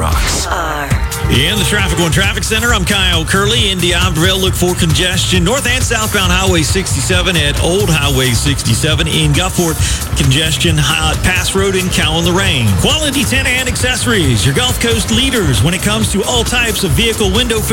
rocks. In the Traffic One Traffic Center, I'm Kyle Curley. In D'Iberville, look for congestion. North and southbound Highway 67 at Old Highway 67. In Gulfport, congestion Pass Road in Cowan-Lorraine. Quality Tent and Accessories, your Gulf Coast leaders when it comes to all types of vehicle window